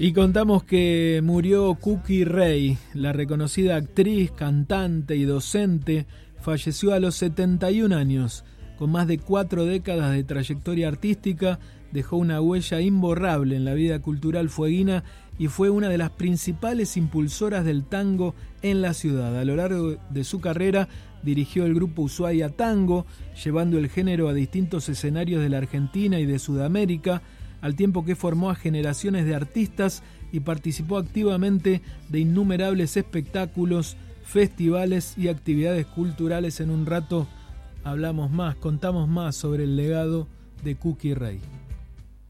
Y contamos que murió Cookie Ray, la reconocida actriz, cantante y docente, falleció a los 71 años. Con más de 4 décadas de trayectoria artística, dejó una huella imborrable en la vida cultural fueguina y fue una de las principales impulsoras del tango en la ciudad. A lo largo de su carrera dirigió el grupo Ushuaia Tango, llevando el género a distintos escenarios de la Argentina y de Sudamérica, al tiempo que formó a generaciones de artistas y participó activamente de innumerables espectáculos, festivales y actividades culturales. En un rato contamos más sobre el legado de Cookie Ray.